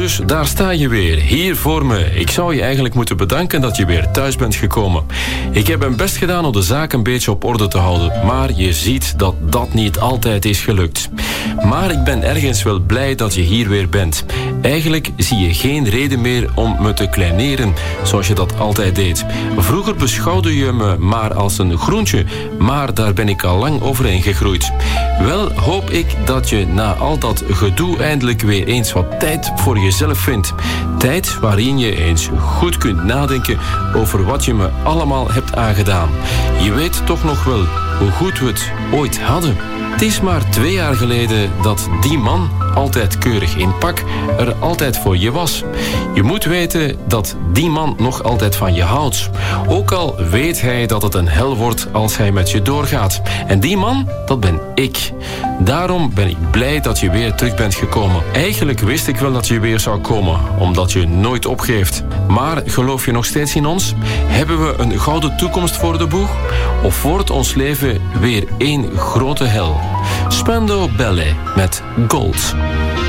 Dus daar sta je weer, hier voor me. Ik zou je eigenlijk moeten bedanken dat je weer thuis bent gekomen. Ik heb mijn best gedaan om de zaak een beetje op orde te houden, maar je ziet dat dat niet altijd is gelukt. Maar ik ben ergens wel blij dat je hier weer bent. Eigenlijk zie je geen reden meer om me te kleineren, zoals je dat altijd deed. Vroeger beschouwde je me maar als een groentje, maar daar ben ik al lang overheen gegroeid. Wel hoop ik dat je na al dat gedoe eindelijk weer eens wat tijd voor jezelf vindt. Tijd waarin je eens goed kunt nadenken over wat je me allemaal hebt aangedaan. Je weet toch nog wel hoe goed we het ooit hadden. Het is maar 2 jaar geleden dat die man, altijd keurig in pak, er altijd voor je was. Je moet weten dat die man nog altijd van je houdt. Ook al weet hij dat het een hel wordt als hij met je doorgaat. En die man, dat ben ik. Daarom ben ik blij dat je weer terug bent gekomen. Eigenlijk wist ik wel dat je weer zou komen, omdat je nooit opgeeft. Maar geloof je nog steeds in ons? Hebben we een gouden toekomst voor de boeg? Of wordt ons leven weer één grote hel? Spandau Ballet met Gold.